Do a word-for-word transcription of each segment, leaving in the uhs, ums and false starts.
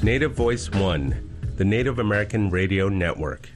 Native Voice One, the Native American Radio Network.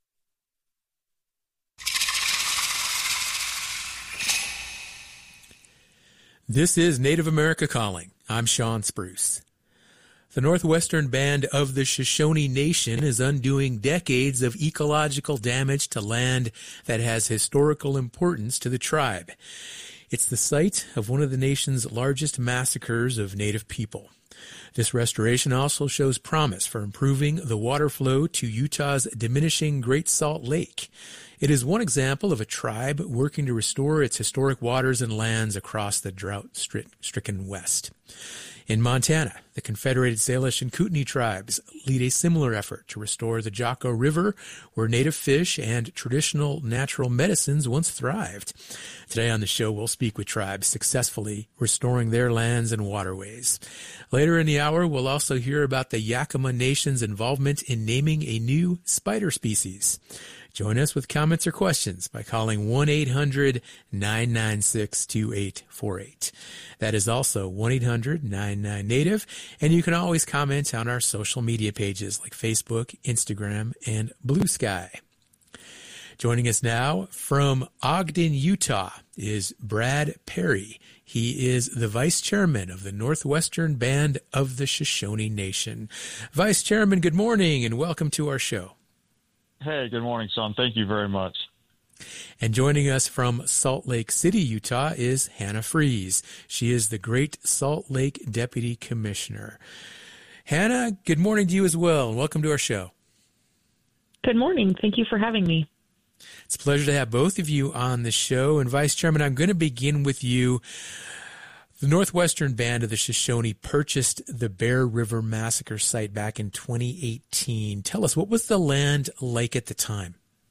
This is Native America Calling. I'm Sean Spruce. The Northwestern Band of the Shoshone Nation is undoing decades of ecological damage to land that has historical importance to the tribe. It's the site of one of the nation's largest massacres of Native people. This restoration also shows promise for improving the water flow to Utah's diminishing Great Salt Lake. It is one example of a tribe working to restore its historic waters and lands across the drought-stricken West. In Montana, the Confederated Salish and Kootenai tribes lead a similar effort to restore the Jocko River, where native fish and traditional natural medicines once thrived. Today on the show, we'll speak with tribes successfully restoring their lands and waterways. Later in the hour, we'll also hear about the Yakama Nation's involvement in naming a new spider species. Join us with comments or questions by calling one eight hundred nine nine six two eight four eight. That is also one eight hundred nine nine Native, and you can always comment on our social media pages like Facebook, Instagram, and Blue Sky. Joining us now from Ogden, Utah, is Brad Perry. He is the Vice Chairman of the Northwestern Band of the Shoshone Nation. Vice Chairman, good morning, and welcome to our show. Hey, good morning, Sean. Thank you very much. And joining us from Salt Lake City, Utah, is Hannah Fries. She is the Great Salt Lake Deputy Commissioner. Hannah, good morning to you as well, and welcome to our show. Good morning. Thank you for having me. It's a pleasure to have both of you on the show. And Vice Chairman, I'm going to begin with you. The Northwestern Band of the Shoshone purchased the Bear River Massacre site back in twenty eighteen. Tell us, what was the land like at the time?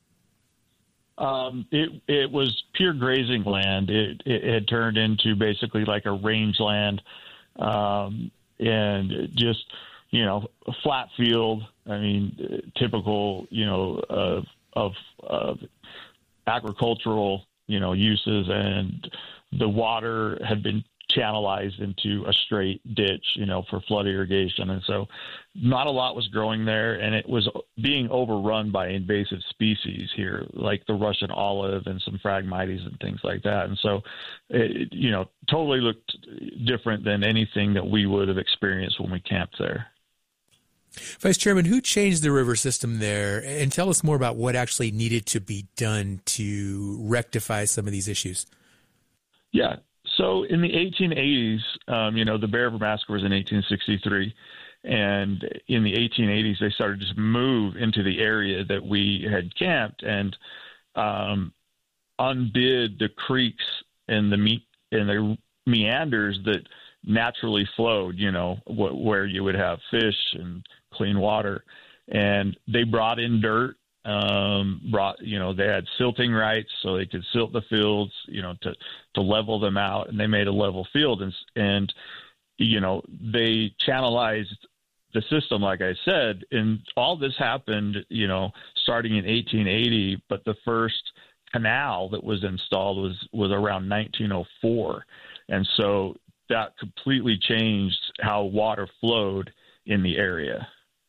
Um, it it was pure grazing land. It, it had turned into basically like a rangeland, um, and just, you know, a flat field. I mean, typical, you know, of of, of agricultural, you know, uses, and the water had been channelized into a straight ditch, you know, for flood irrigation. And so not a lot was growing there, and it was being overrun by invasive species here, like the Russian olive and some Phragmites and things like that. And so, it, you know, totally looked different than anything that we would have experienced when we camped there. Vice Chairman, who changed the river system there? And tell us more about what actually needed to be done to rectify some of these issues. Yeah. So in the eighteen eighties, um, you know, the Bear River Massacre was in eighteen sixty-three. And in the eighteen eighties, they started to move into the area that we had camped and um, undid the creeks and the me- and the meanders that naturally flowed, you know, wh- where you would have fish and clean water. And they brought in dirt. Um, brought, you know, they had silting rights so they could silt the fields, you know, to, to level them out, and they made a level field. And, and, you know, they channelized the system, like I said, and all this happened, you know, starting in eighteen eighty, but the first canal that was installed was, was around nineteen oh four. And so that completely changed how water flowed in the area.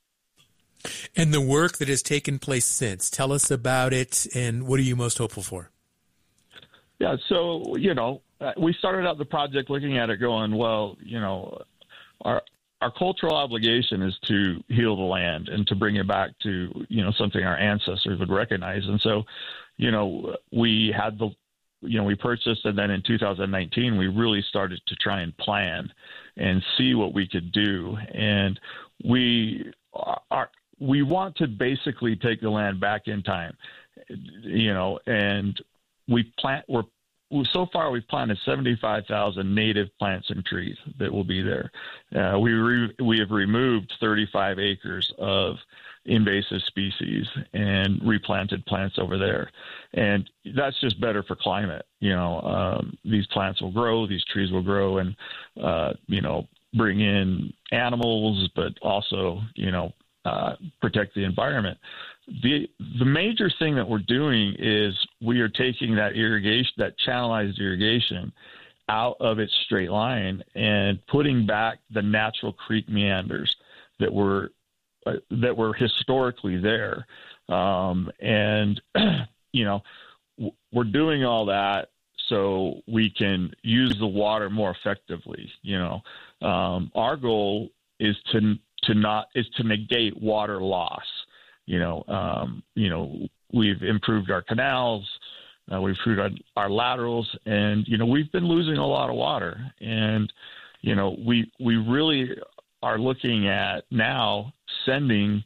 And the work that has taken place since, tell us about it, and what are you most hopeful for? Yeah, so, you know, we started out the project looking at it going, well, you know, our our cultural obligation is to heal the land and to bring it back to, you know, something our ancestors would recognize. And so, you know, we had the, you know, we purchased, and then in two thousand nineteen, we really started to try and plan and see what we could do. And we are, we want to basically take the land back in time, you know, and we plant, we're, so far we've planted seventy-five thousand native plants and trees that will be there. Uh, we re, we have removed thirty-five acres of invasive species and replanted plants over there. And that's just better for climate. You know, um, these plants will grow, these trees will grow, and, uh, you know, bring in animals, but also, you know, uh, protect the environment. The the major thing that we're doing is we are taking that irrigation, that channelized irrigation, out of its straight line and putting back the natural creek meanders. that were uh, that were historically there. Um, and, you know, w- we're doing all that so we can use the water more effectively. You know, um, our goal is to to not is to negate water loss. You know, um, you know, we've improved our canals, uh, we've improved our, our laterals, and you know, we've been losing a lot of water. And you know, we we really are looking at now sending,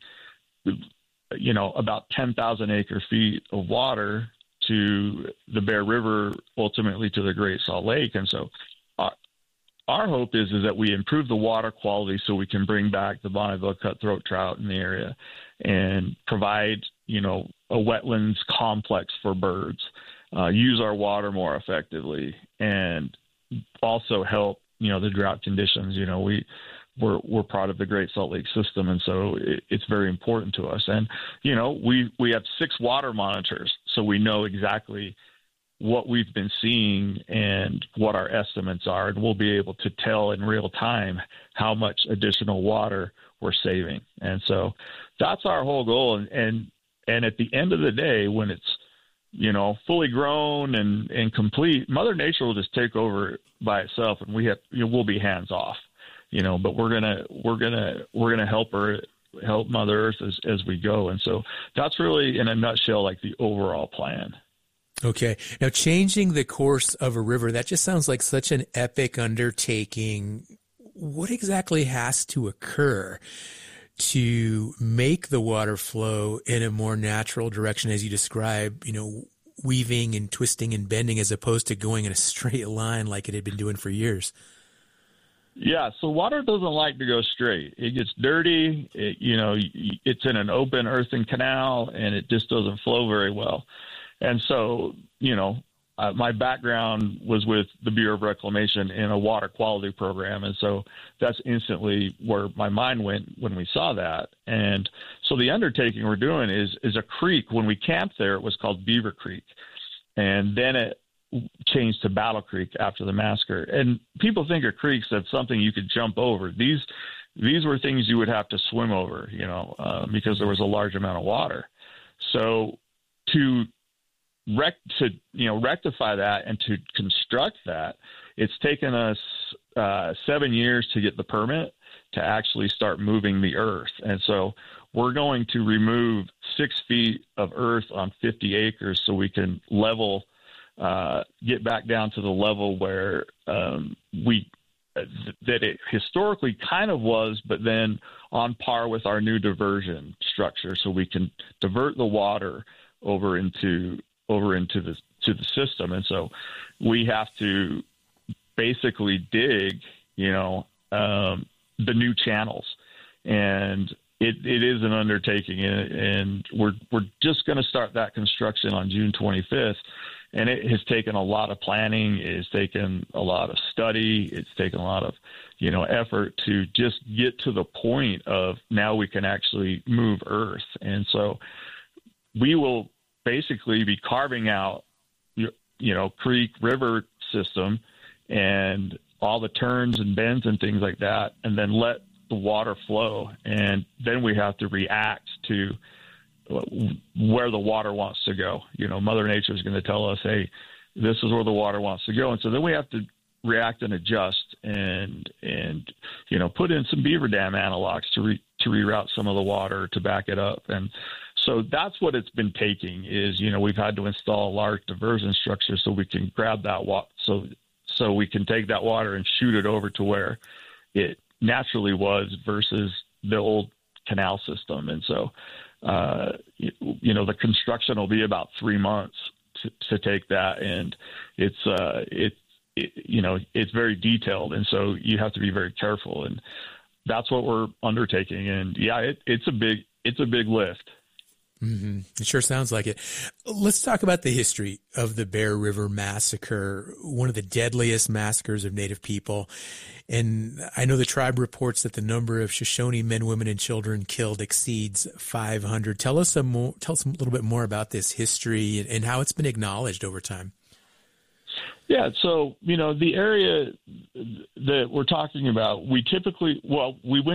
you know, about ten thousand acre feet of water to the Bear River, ultimately to the Great Salt Lake. And so our, our hope is, is that we improve the water quality so we can bring back the Bonneville cutthroat trout in the area and provide, you know, a wetlands complex for birds, uh, use our water more effectively, and also help, you know, the drought conditions. You know, we, We're, we're part of the Great Salt Lake system, and so it, it's very important to us. And, you know, we, we have six water monitors, so we know exactly what we've been seeing and what our estimates are, and we'll be able to tell in real time how much additional water we're saving. And so that's our whole goal. And, and, and at the end of the day, when it's, you know, fully grown and, and complete, Mother Nature will just take over by itself, and we have, you know, we'll be hands off. You know, but we're gonna we're gonna we're gonna help her, help Mother Earth as as we go, and so that's really, in a nutshell, like the overall plan. Okay, now changing the course of a river, that just sounds like such an epic undertaking. What exactly has to occur to make the water flow in a more natural direction, as you describe? You know, weaving and twisting and bending, as opposed to going in a straight line like it had been doing for years. Yeah, so water doesn't like to go straight. It gets dirty. It, you know, it's in an open earthen canal, and it just doesn't flow very well. And so, you know, uh, my background was with the Bureau of Reclamation in a water quality program, and so that's instantly where my mind went when we saw that. And so the undertaking we're doing is is a creek. When we camped there, it was called Beaver Creek, and then it changed to Battle Creek after the massacre. And people think of creeks as something you could jump over. These these were things you would have to swim over, you know, uh, because there was a large amount of water. So to rec to you know rectify that and to construct that, it's taken us uh, seven years to get the permit to actually start moving the earth. And so we're going to remove six feet of earth on fifty acres so we can level. Uh, get back down to the level where um, we uh, that it historically kind of was, but then on par with our new diversion structure, so we can divert the water over into over into the to the system. And so we have to basically dig, you know, um, the new channels, and it, it is an undertaking, and, and we're we're just going to start that construction on June twenty-fifth. And it has taken a lot of planning. It's taken a lot of study. It's taken a lot of, you know, effort to just get to the point of now we can actually move earth. And so we will basically be carving out, you know, creek, river system and all the turns and bends and things like that, and then let the water flow. And then we have to react to where the water wants to go. You know, Mother Nature is going to tell us, hey, this is where the water wants to go. And so then we have to react and adjust and, and, you know, put in some beaver dam analogs to re, to reroute some of the water to back it up. And so that's what it's been taking is, you know, we've had to install a large diversion structure so we can grab that water. So, so we can take that water and shoot it over to where it naturally was versus the old canal system. And so, Uh, you, you know, the construction will be about three months to, to take that, and it's uh, it, it you know it's very detailed, and so you have to be very careful, and that's what we're undertaking. And yeah, it, it's a big it's a big lift. Mm-hmm. It sure sounds like it. Let's talk about the history of the Bear River Massacre, one of the deadliest massacres of Native people. And I know the tribe reports that the number of Shoshone men, women, and children killed exceeds five hundred. Tell us a more, tell us a little bit more about this history and, and how it's been acknowledged over time. Yeah, so, you know, the area that we're talking about, we typically, well, we went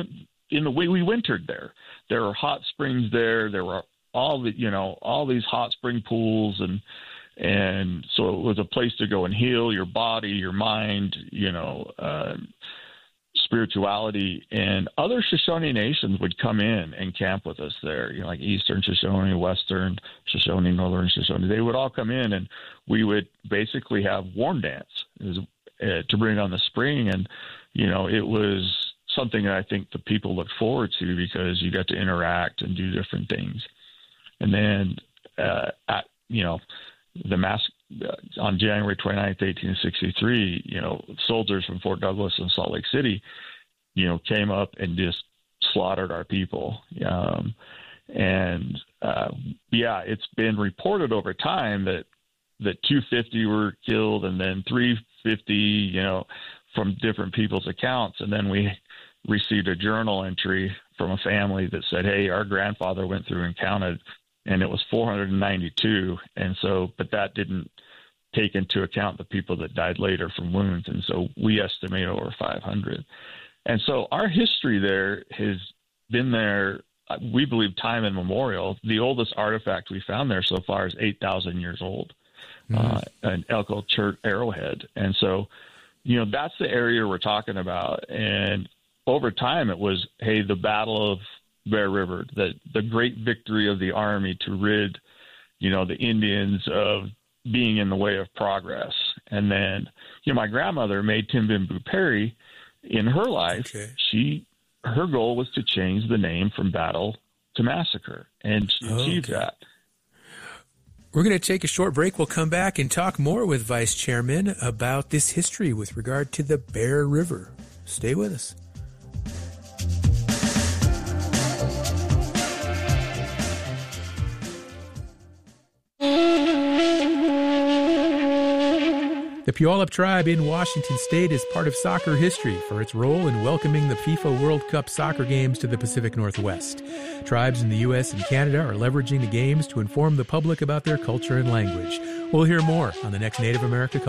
in the way we wintered there. There were hot springs there. There were all the, you know, all these hot spring pools, and and so it was a place to go and heal your body, your mind, you know, uh, spirituality. And other Shoshone nations would come in and camp with us there, you know, like Eastern Shoshone, Western Shoshone, Northern Shoshone. They would all come in, and we would basically have warm dance it was, uh, to bring on the spring. And, you know, it was something that I think the people look forward to because you got to interact and do different things. And then, uh, at, you know, the mass uh, on January twenty-ninth, eighteen sixty-three, you know, soldiers from Fort Douglas and Salt Lake City, you know, came up and just slaughtered our people. Um, and uh, yeah, it's been reported over time that that two hundred fifty were killed, and then three hundred fifty, you know, from different people's accounts. And then we received a journal entry from a family that said, hey, our grandfather went through and counted, and it was four hundred ninety-two. And so, but that didn't take into account the people that died later from wounds. And so we estimate over five hundred. And so our history there has been there, we believe, time immemorial. The oldest artifact we found there so far is eight thousand years old, mm. uh, an Elko Church arrowhead. And so, you know, that's the area we're talking about. And over time it was, hey, the Battle of Bear River, the the great victory of the Army to rid, you know, the Indians of being in the way of progress. And then, you know, my grandmother, May Timbimbu Perry, in her life, okay. she her goal was to change the name from battle to massacre, and she okay. achieved that. We're going to take a short break. We'll come back and talk more with Vice Chairman about this history with regard to the Bear River. Stay with us. The Puyallup tribe in Washington State is part of soccer history for its role in welcoming the FIFA World Cup soccer games to the Pacific Northwest. Tribes in the U S and Canada are leveraging the games to inform the public about their culture and language. We'll hear more on the next Native America